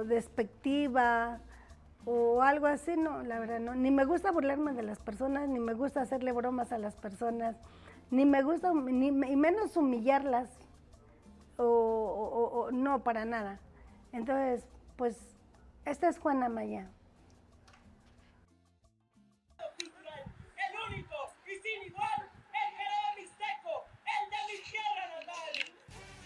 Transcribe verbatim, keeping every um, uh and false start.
despectiva o algo así, no, la verdad no. Ni me gusta burlarme de las personas, ni me gusta hacerle bromas a las personas, ni me gusta, ni, y menos humillarlas, o, o, o no, para nada. Entonces, pues, esta es Juana Maya.